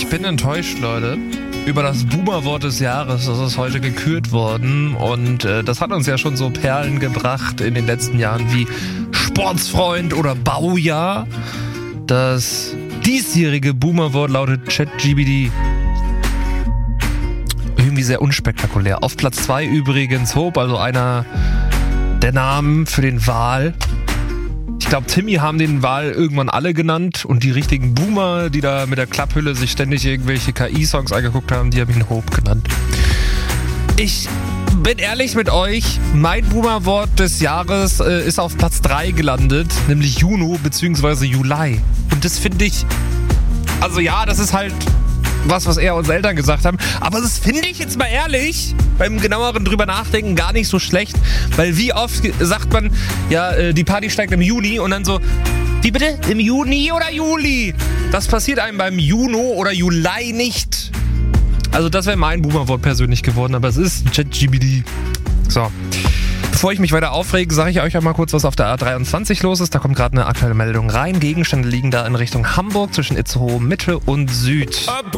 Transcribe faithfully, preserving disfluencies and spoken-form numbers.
Ich bin enttäuscht, Leute, über das Boomer-Wort des Jahres. Das ist heute gekürt worden und äh, das hat uns ja schon so Perlen gebracht in den letzten Jahren wie Sportsfreund oder Baujahr. Das diesjährige Boomer-Wort lautet ChatGPT. Irgendwie sehr unspektakulär. Auf Platz zwei übrigens Hope, also einer der Namen für den Wal. Ich glaube, Timmy haben den Wal irgendwann alle genannt und die richtigen Boomer, die da mit der Klapphülle sich ständig irgendwelche K I-Songs angeguckt haben, die haben ihn Hope genannt. Ich bin ehrlich mit euch, mein Boomer-Wort des Jahres äh, ist auf Platz drei gelandet, nämlich Juno bzw. Juli. Und das finde ich, also ja, das ist halt was, was eher unsere Eltern gesagt haben. Aber das finde ich jetzt mal ehrlich, beim genaueren drüber nachdenken, gar nicht so schlecht. Weil wie oft sagt man, ja, äh, die Party steigt im Juni und dann so, wie bitte? Im Juni oder Juli? Das passiert einem beim Juno oder Juli nicht. Also das wäre mein Boomer-Wort persönlich geworden, aber es ist ChatGPT. So. Bevor ich mich weiter aufrege, sage ich euch einmal kurz, was auf der A dreiundzwanzig los ist. Da kommt gerade eine aktuelle Meldung rein. Gegenstände liegen da in Richtung Hamburg zwischen Itzehoe Mitte und Süd.